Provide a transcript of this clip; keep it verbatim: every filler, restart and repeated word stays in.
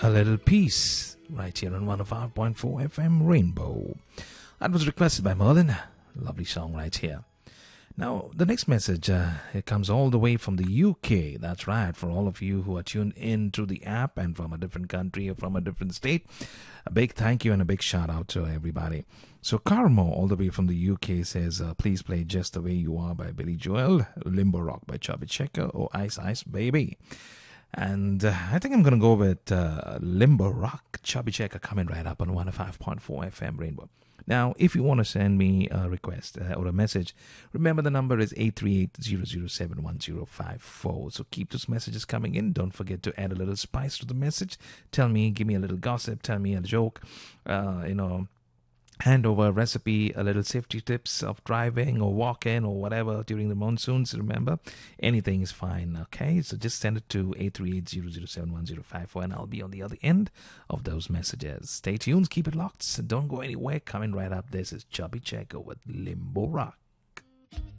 A Little Peace, right here on one oh five point four F M Rainbow. That was requested by Merlin. Lovely song right here. Now, the next message, uh, it comes all the way from the U K. That's right, for all of you who are tuned in through the app and from a different country or from a different state, a big thank you and a big shout out to everybody. So, Carmo, all the way from the U K, says, uh, please play Just the Way You Are by Billy Joel, Limbo Rock by Chubby Checker, or Ice Ice Baby. And uh, I think I'm going to go with uh, Limbo Rock, Chubby Checker, coming right up on one oh five point four F M Rainbow. Now, if you want to send me a request uh, or a message, remember the number is eight three eight, zero zero seven, one zero five four. So keep those messages coming in. Don't forget to add a little spice to the message. Tell me, give me a little gossip, tell me a joke, uh, you know, hand over a recipe, a little safety tips of driving or walking or whatever during the monsoons. Remember, anything is fine, okay? So just send it to eight three eight, zero zero seven, one zero five four and I'll be on the other end of those messages. Stay tuned, keep it locked, so don't go anywhere. Coming right up, this is Chubby Checker with Limbo Rock.